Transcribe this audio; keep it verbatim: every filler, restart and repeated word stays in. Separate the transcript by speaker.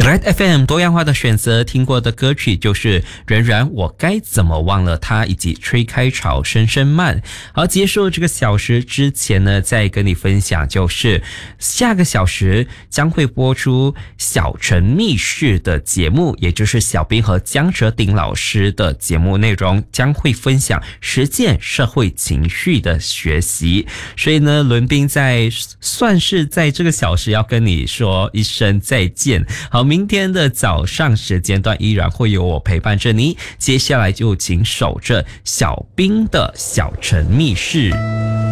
Speaker 1: Red F M 多样化的选择，听过的歌曲就是仍然我该怎么忘了他，以及吹开潮声声慢。好，结束这个小时之前呢，再跟你分享，就是下个小时将会播出小城密室的节目，也就是小兵和江哲鼎老师的节目内容，将会分享实践社会情绪的学习。所以呢，伦斌在算是在这个小时要跟你说一声再见。好，明天的早上时间段依然会有我陪伴着你，接下来就请守着小兵的小城密室。